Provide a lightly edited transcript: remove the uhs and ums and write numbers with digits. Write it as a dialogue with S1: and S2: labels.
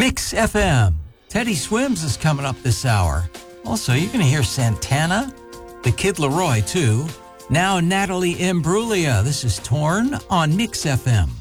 S1: Mix FM. Teddy Swims is coming up this hour. Also, you're going to hear Santana, the Kid Laroi, too. Now, Natalie Imbruglia. This is Torn on Mix FM.